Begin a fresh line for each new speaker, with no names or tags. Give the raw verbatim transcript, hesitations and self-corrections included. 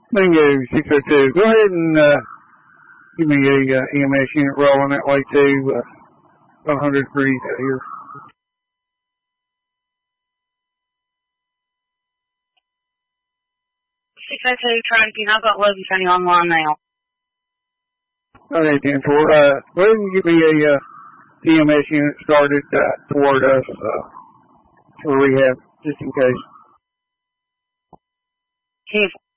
Bingo, six oh two. Go ahead and uh, give me a uh, E M S unit rolling that way too. Uh, one hundred degrees out here.
six oh two, trying to, I've got Logan County online now.
Okay, ten four. Uh, go ahead and give me a uh, E M S unit started uh, toward us uh, for rehab, just in case.
ten